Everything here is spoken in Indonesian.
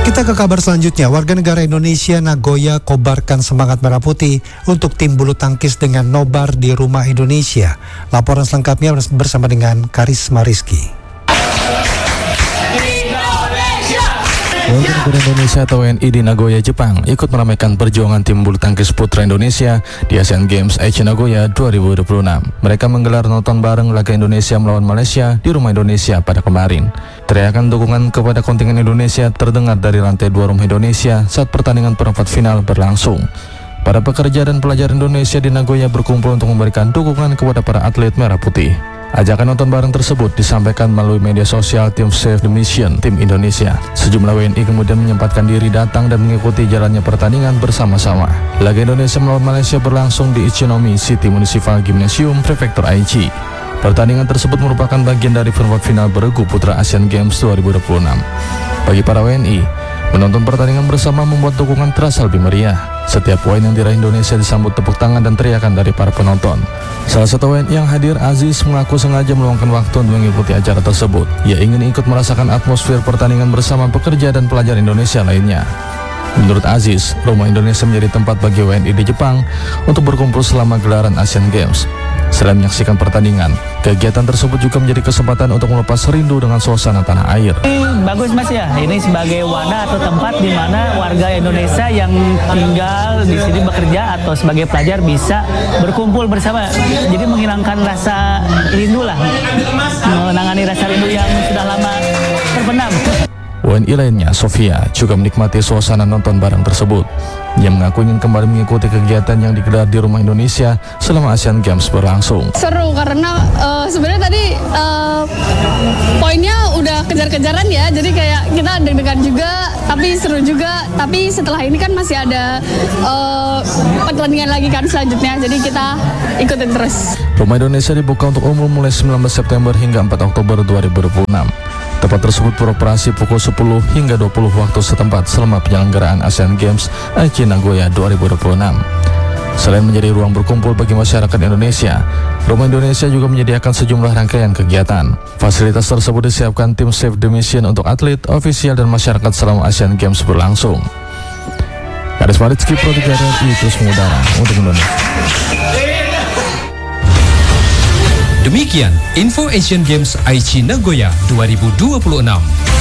Kita ke kabar selanjutnya. Warga negara Indonesia Nagoya kobarkan semangat merah putih untuk tim bulu tangkis dengan nobar di rumah Indonesia. Laporan selengkapnya bersama dengan Karisma Rizky. Warga negara Indonesia atau WNI di Nagoya, Jepang ikut meramaikan perjuangan tim bulu tangkis putra Indonesia di Asian Games Aichi Nagoya 2026. Mereka menggelar nonton bareng laga Indonesia melawan Malaysia di rumah Indonesia pada kemarin. Teriakan dukungan kepada kontingen Indonesia terdengar dari lantai 2 rumah Indonesia saat pertandingan perempat final berlangsung. Para pekerja dan pelajar Indonesia di Nagoya berkumpul untuk memberikan dukungan kepada para atlet merah putih. Ajakan nonton bareng tersebut disampaikan melalui media sosial tim Save the Mission tim Indonesia. Sejumlah WNI kemudian menyempatkan diri datang dan mengikuti jalannya pertandingan bersama-sama. Laga Indonesia melawan Malaysia berlangsung di Ichinomi City Municipal Gymnasium, Prefektur Aichi. Pertandingan tersebut merupakan bagian dari perempat final beregu putra Asian Games 2026. Bagi para WNI, menonton pertandingan bersama membuat dukungan terasa lebih meriah. Setiap poin yang diraih Indonesia disambut tepuk tangan dan teriakan dari para penonton. Salah satu WNI yang hadir, Aziz, mengaku sengaja meluangkan waktu untuk mengikuti acara tersebut. Ia ingin ikut merasakan atmosfer pertandingan bersama pekerja dan pelajar Indonesia lainnya. Menurut Aziz, rumah Indonesia menjadi tempat bagi WNI di Jepang untuk berkumpul selama gelaran Asian Games. Selain menyaksikan pertandingan, kegiatan tersebut juga menjadi kesempatan untuk melepas rindu dengan suasana tanah air. Bagus Mas ya, ini sebagai wadah atau tempat di mana warga Indonesia yang tinggal di sini bekerja atau sebagai pelajar bisa berkumpul bersama. Jadi menghilangkan rasa rindu lah, menangani rasa rindu yang sudah lama terpendam. WNI lainnya, Sofia, juga menikmati suasana nonton bareng tersebut. Ia mengaku ingin kembali mengikuti kegiatan yang digelar di rumah Indonesia selama Asian Games berlangsung. Seru karena sebenarnya tadi poinnya udah kejar-kejaran ya, jadi kayak kita deg-degan juga, tapi seru juga. Tapi setelah ini kan masih ada pertandingan lagi kan selanjutnya, jadi kita ikutin terus. Rumah Indonesia dibuka untuk umum mulai 19 September hingga 4 Oktober 2026. Tempat tersebut beroperasi pukul 10 hingga 20 waktu setempat selama penyelenggaraan Asian Games Aichi Nagoya 2026. Selain menjadi ruang berkumpul bagi masyarakat Indonesia, Rumah Indonesia juga menyediakan sejumlah rangkaian kegiatan. Fasilitas tersebut disiapkan tim Save the Mission untuk atlet, ofisial, dan masyarakat selama Asian Games berlangsung. Karisma Rizky, Pro 3 RRI, terus mengudara untuk Indonesia. Demikian info Asian Games Aichi Nagoya 2026.